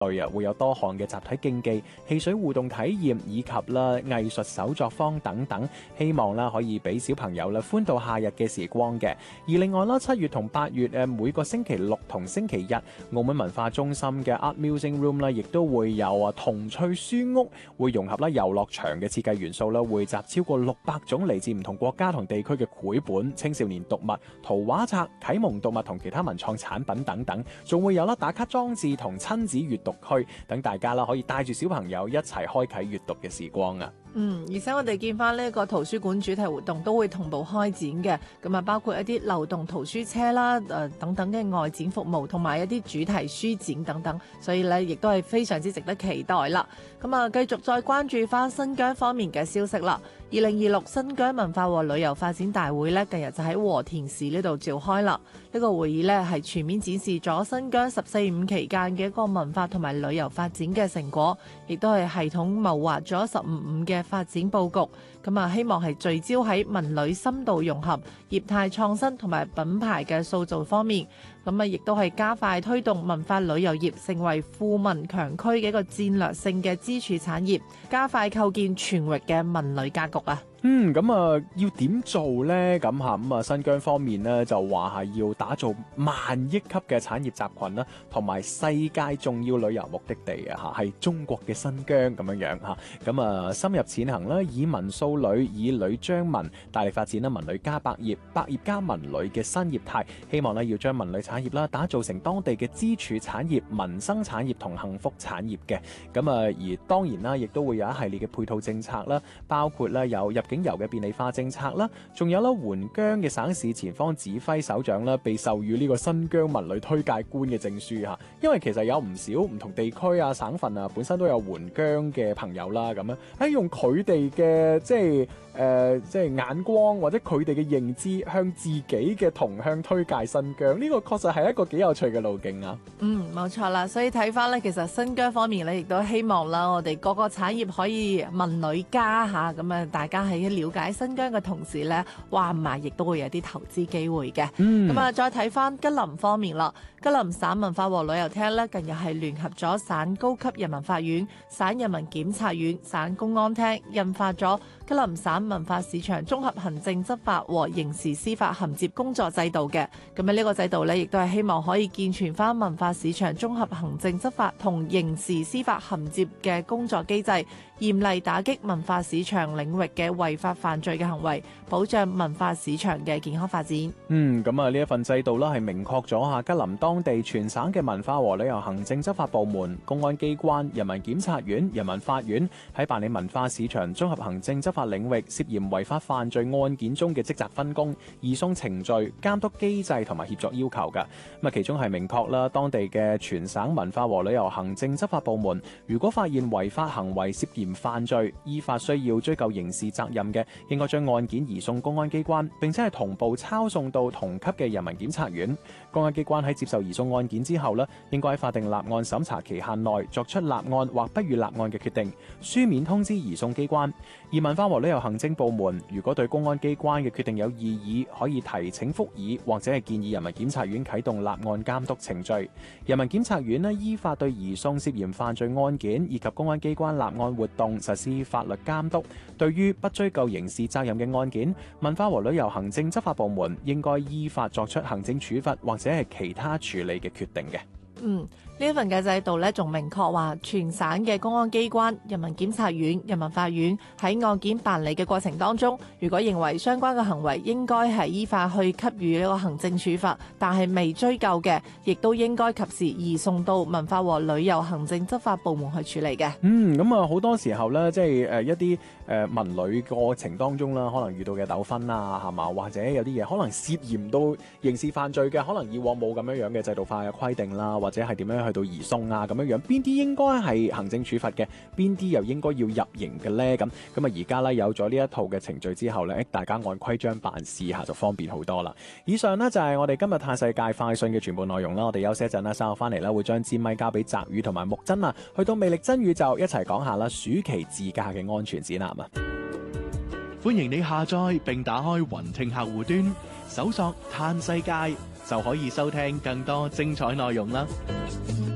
類會有多項嘅集體競技、戲水互動體驗以及啦藝術手作坊等等，希望啦可以俾小朋友啦歡度夏日嘅時光嘅。而另外啦，7月同8月每個星期六同星期日，澳門文化中心嘅 Art Music Room 亦都會有童趣書屋，會融合啦遊樂場嘅設計元素啦，匯集超過600種嚟自唔同國家同地區嘅繪本、青少年讀物、圖畫冊、啟蒙讀物同其他文創產品等等，仲會有啦打卡裝置同親子閱讀區，等大家啦可以帶住小朋友一齊開啟閱讀嘅時光啊！ 而且我哋見翻呢個圖書館主題活動都會同步開展嘅，咁啊包括一啲流動圖書車啦，等等嘅外展服務，同埋一啲主題書展等等，所以咧亦都係非常之值得期待啦。咁啊，繼續再關注翻新疆方面嘅消息啦。2026新疆文化和旅遊發展大會咧，近日就喺和田市呢度召開啦。呢個會議咧係全面展示咗新疆14.5期間嘅一個文化同埋旅遊發展嘅成果，亦都係系統謀劃咗15.5嘅發展佈局。咁啊，希望係聚焦喺文旅深度融合、業態創新同埋品牌嘅塑造方面。咁啊，亦都係加快推動文化旅遊業成為富民強區嘅一個戰略性嘅支柱產業，加快構建全域嘅文旅格局啊！ 咁啊，要點做呢？咁啊，新疆方面呢就話係要打造萬億級嘅產業集群啦，同埋世界重要旅遊目的地啊，係中國嘅新疆咁樣嚇。咁啊，深入淺行啦，以文塑旅，以旅彰文，大力發展啦文旅加百業，百業加文旅嘅新業態，希望呢要將文旅產業啦打造成當地嘅支柱產業、民生產業同幸福產業嘅。咁啊，而當然啦，亦都會有一系列嘅配套政策啦，包括咧有入境遊嘅便利化政策啦，仲有啦援疆嘅省市前方指揮首長啦，被授予呢個新疆文旅推介官嘅證書嚇。因為其實有唔少唔同地區啊、省份啊，本身都有援疆嘅朋友啦，咁樣用佢哋嘅即係眼光或者佢哋嘅認知，向自己嘅同鄉推介新疆，呢個確實係一個幾有趣嘅路徑啊！ 冇錯啦，所以睇翻咧，其實新疆方面咧，亦都希望啦，我哋各個產業可以文旅加嚇，咁啊，大家喺了解新疆嘅同時咧，話唔埋亦都會有啲投資機會嘅。咁啊，再睇翻吉林方面啦，吉林省文化和旅遊廳咧，近日係聯合咗省高級人民法院、省人民檢察院、省公安廳，印發咗吉林省文化市場綜合行政執法和刑事司法銜接工作制度嘅。咁啊，呢個制度咧，亦都係希望可以健全翻文化市場綜合行政執法同刑事司法銜接嘅工作機制，嚴厲打擊文化市場領域嘅違法犯罪嘅行為，保障文化市場嘅健康發展。 咁啊，呢一份制度啦，係明確咗下吉林當地全省嘅文化和旅遊行政執法部門、公安機關、人民檢察院、人民法院喺辦理文化市場綜合行政執法領域涉嫌違法犯罪案件中嘅職責分工、移送程序、監督機制同埋協助要求㗎。咁啊，其中係明確啦，當地嘅全省文化和旅遊行政執法部門，如果發現違法行為涉嫌犯罪，依法需要追究刑事責任嘅，應該將案件移送公安機關，並且係同步抄送到同級嘅人民檢察院。公安機關喺接受移送案件之後呢，應該喺法定立案審查期限內作出立案或不予立案嘅決定，書面通知移送機關。而文化和旅遊行政部門如果對公安機關嘅決定有異議，可以提請覆議或者係建議人民檢察院啟動立案監督程序。人民檢察院呢，依法對移送涉嫌犯罪案件以及公安機關立案活動實施法律監督。對於不追究刑事責任嘅案件，文化和旅遊行政執法部門應該依法作出行政處罰或者係其他處理嘅決定嘅。 呢一份嘅制度咧，仲明確話全省嘅公安機關、人民檢察院、人民法院喺案件辦理嘅過程當中，如果認為相關嘅行為應該係依法去給予呢個行政處罰，但係未追究嘅，亦都應該及時移送到文化和旅遊行政執法部門去處理嘅。 咁啊，好多時候咧，即係一啲文旅過程當中啦，可能遇到嘅糾紛啊，係嘛，或者有啲嘢可能涉嫌到刑事犯罪嘅，可能以往冇咁樣嘅制度化嘅規定啦，或者係點樣去到移送啊咁樣，邊啲應該係行政處罰嘅，邊啲又應該要入刑嘅呢？咁啊，而家咧有咗呢一套嘅程序之後咧，大家按規章辦事下就方便好多啦。以上呢，就係我哋今日嘆世界快訊嘅全部內容啦。我哋休息一陣啦，稍後翻嚟啦，會將支咪交俾澤宇同埋木真啊，去到魅力真宇宙一齊講下啦暑期自駕嘅安全指南啊！ 歡迎你下載並打開雲聽客戶端，搜索嘆世界就可以收聽更多精彩內容啦。